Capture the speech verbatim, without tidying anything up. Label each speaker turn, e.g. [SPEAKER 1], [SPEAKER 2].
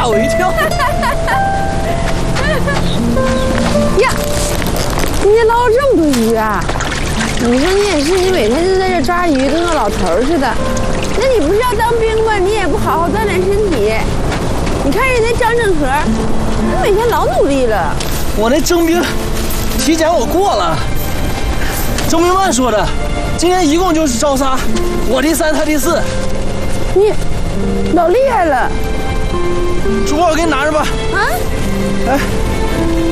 [SPEAKER 1] 我一跳。
[SPEAKER 2] 呀，你捞了这么多鱼啊！你说你也是，你每天就在这抓鱼，跟个老头似的。那你不是要当兵吗？你也不好好锻炼身体。你看人家张振和，他每天老努力了。
[SPEAKER 1] 我那征兵体检我过了，征兵办说的，今年一共就是招仨，我第三，他第四。
[SPEAKER 2] 你老厉害了。
[SPEAKER 1] 珠宝我给你拿着吧。
[SPEAKER 2] 啊？
[SPEAKER 1] 哎。